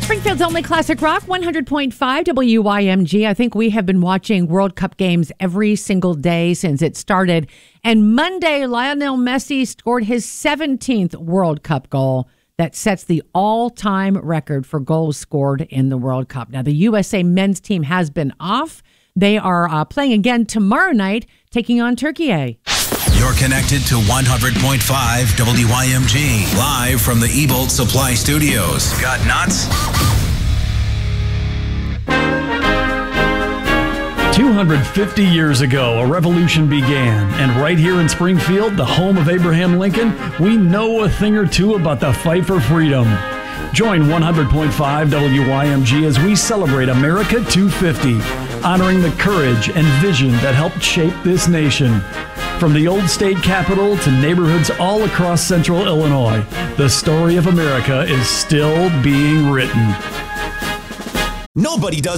Springfield's only classic rock, 100.5 WYMG. I think we have been watching World Cup games every single day since it started. And Monday, Lionel Messi scored his 17th World Cup goal. That sets the all-time record for goals scored in the World Cup. Now, the USA men's team has been off. They are playing again tomorrow night, taking on Turkey. You're connected to 100.5 WYMG, live from the Ebolt Supply Studios. Got nuts? 250 years ago, a revolution began, and right here in Springfield, the home of Abraham Lincoln, we know a thing or two about the fight for freedom. Join 100.5 WYMG as we celebrate America 250, honoring the courage and vision that helped shape this nation. From the old state capitol to neighborhoods all across central Illinois, the story of America is still being written. Nobody does